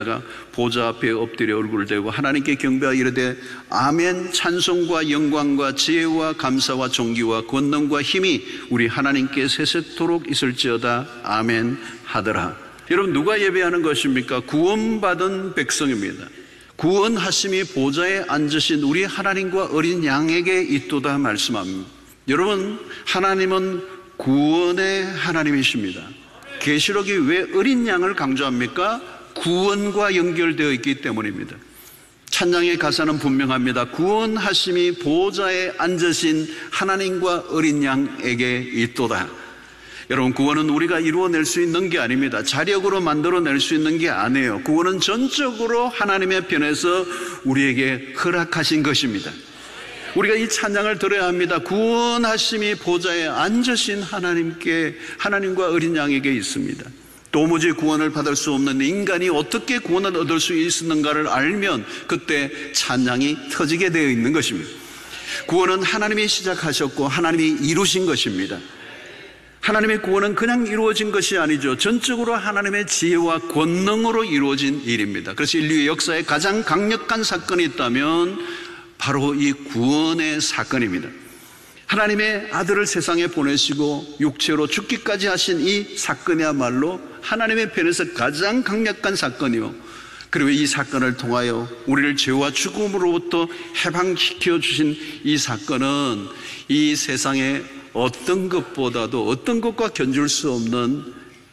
보좌 앞에 엎드려 얼굴을 대고 하나님께 경배하여 이르되 아멘. 찬송과 영광과 지혜와 감사와 존귀와 권능과 힘이 우리 하나님께 세세토록 있을지어다. 아멘 하더라. 여러분, 누가 예배하는 것입니까? 구원받은 백성입니다. 구원하심이 보좌에 앉으신 우리 하나님과 어린 양에게 있도다 말씀합니다. 여러분, 하나님은 구원의 하나님이십니다. 계시록이 왜 어린 양을 강조합니까? 구원과 연결되어 있기 때문입니다. 찬양의 가사는 분명합니다. 구원하심이 보좌에 앉으신 하나님과 어린 양에게 있도다. 여러분, 구원은 우리가 이루어낼 수 있는 게 아닙니다. 자력으로 만들어낼 수 있는 게 아니에요. 구원은 전적으로 하나님의 편에서 우리에게 허락하신 것입니다. 우리가 이 찬양을 들어야 합니다. 구원하심이 보좌에 앉으신 하나님과 어린 양에게 있습니다. 도무지 구원을 받을 수 없는 인간이 어떻게 구원을 얻을 수 있었는가를 알면 그때 찬양이 터지게 되어 있는 것입니다. 구원은 하나님이 시작하셨고 하나님이 이루신 것입니다. 하나님의 구원은 그냥 이루어진 것이 아니죠. 전적으로 하나님의 지혜와 권능으로 이루어진 일입니다. 그래서 인류의 역사에 가장 강력한 사건이 있다면 바로 이 구원의 사건입니다. 하나님의 아들을 세상에 보내시고 육체로 죽기까지 하신 이 사건이야말로 하나님의 편에서 가장 강력한 사건이요, 그리고 이 사건을 통하여 우리를 죄와 죽음으로부터 해방시켜 주신 이 사건은 이 세상의 어떤 것보다도 어떤 것과 견줄 수 없는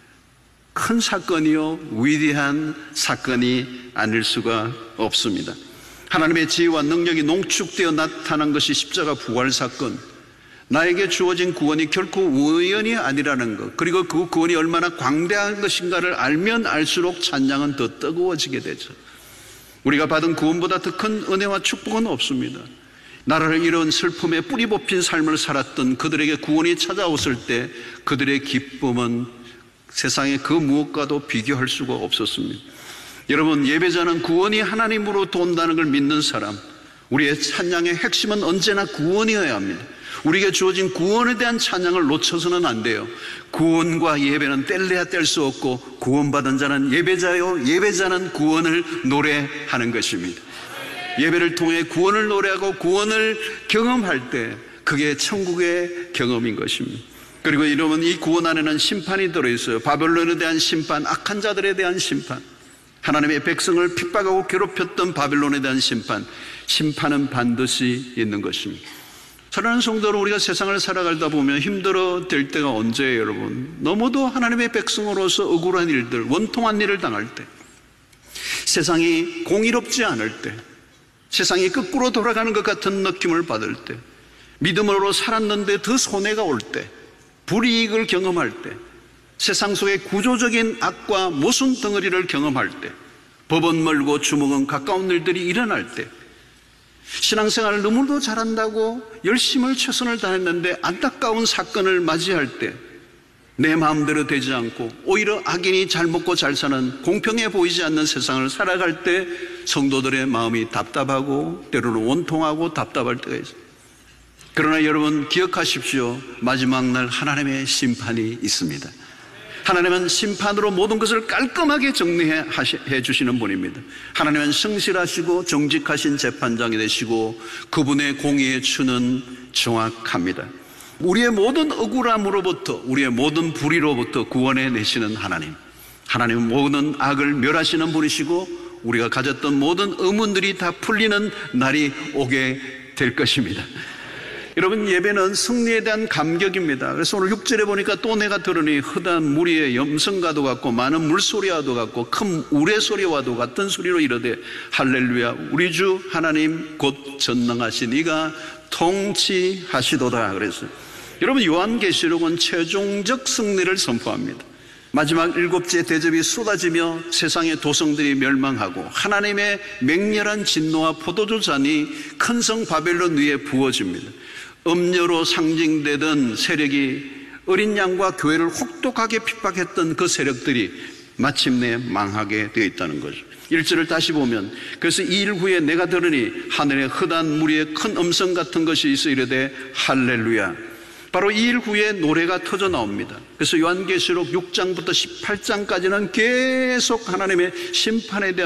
큰 사건이요, 위대한 사건이 아닐 수가 없습니다. 하나님의 지혜와 능력이 농축되어 나타난 것이 십자가 부활 사건, 나에게 주어진 구원이 결코 우연이 아니라는 것, 그리고 그 구원이 얼마나 광대한 것인가를 알면 알수록 찬양은 더 뜨거워지게 되죠. 우리가 받은 구원보다 더 큰 은혜와 축복은 없습니다. 나라를 잃은 슬픔에 뿌리 뽑힌 삶을 살았던 그들에게 구원이 찾아왔을 때 그들의 기쁨은 세상의 그 무엇과도 비교할 수가 없었습니다. 여러분, 예배자는 구원이 하나님으로부터 온다는 걸 믿는 사람, 우리의 찬양의 핵심은 언제나 구원이어야 합니다. 우리에게 주어진 구원에 대한 찬양을 놓쳐서는 안 돼요. 구원과 예배는 뗄래야 뗄 수 없고, 구원받은 자는 예배자요, 예배자는 구원을 노래하는 것입니다. 예배를 통해 구원을 노래하고 구원을 경험할 때 그게 천국의 경험인 것입니다. 그리고 여러분, 이 구원 안에는 심판이 들어있어요. 바벨론에 대한 심판, 악한 자들에 대한 심판, 하나님의 백성을 핍박하고 괴롭혔던 바벨론에 대한 심판은 반드시 있는 것입니다. 사랑하는 성도로, 우리가 세상을 살아가다 보면 힘들어질 때가 언제예요, 여러분? 너무도 하나님의 백성으로서 억울한 일들, 원통한 일을 당할 때, 세상이 공의롭지 않을 때, 세상이 거꾸로 돌아가는 것 같은 느낌을 받을 때, 믿음으로 살았는데 더 손해가 올 때, 불이익을 경험할 때, 세상 속의 구조적인 악과 모순 덩어리를 경험할 때, 법은 멀고 주먹은 가까운 일들이 일어날 때, 신앙생활을 너무도 잘한다고 열심을 최선을 다했는데 안타까운 사건을 맞이할 때, 내 마음대로 되지 않고 오히려 악인이 잘 먹고 잘 사는 공평해 보이지 않는 세상을 살아갈 때 성도들의 마음이 답답하고 때로는 원통하고 답답할 때가 있어요. 그러나 여러분, 기억하십시오. 마지막 날 하나님의 심판이 있습니다. 하나님은 심판으로 모든 것을 깔끔하게 정리해 주시는 분입니다. 하나님은 성실하시고 정직하신 재판장이 되시고 그분의 공의의 추는 정확합니다. 우리의 모든 억울함으로부터, 우리의 모든 불의로부터 구원해 내시는 하나님은 모든 악을 멸하시는 분이시고 우리가 가졌던 모든 의문들이 다 풀리는 날이 오게 될 것입니다. 여러분, 예배는 승리에 대한 감격입니다. 그래서 오늘 6절에 보니까 또 내가 들으니 흑한 무리의 염성과도 같고 많은 물소리와도 같고 큰 우레소리와도 같은 소리로 이르되 할렐루야, 우리 주 하나님 곧 전능하신 이가 통치하시도다. 그랬어요. 여러분, 요한계시록은 최종적 승리를 선포합니다. 마지막 7째 대접이 쏟아지며 세상의 도성들이 멸망하고 하나님의 맹렬한 진노와 포도주 잔이 큰 성 바벨론 위에 부어집니다. 음료로 상징되던 세력이 어린 양과 교회를 혹독하게 핍박했던 그 세력들이 마침내 망하게 되어 있다는 거죠. 1절을 다시 보면, 그래서 이 일 후에 내가 들으니 하늘에 흑한 무리의 큰 음성 같은 것이 있어 이르되 할렐루야, 바로 이 일 후에 노래가 터져 나옵니다. 그래서 요한계시록 6장부터 18장까지는 계속 하나님의 심판에 대한